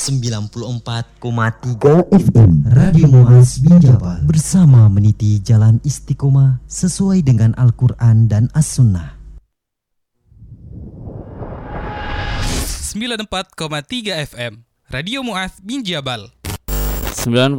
94,3 FM Radio Muaz Binjabal bersama meniti jalan istiqomah sesuai dengan Al-Quran dan As-Sunnah. 94,3 FM Radio Muaz Binjabal.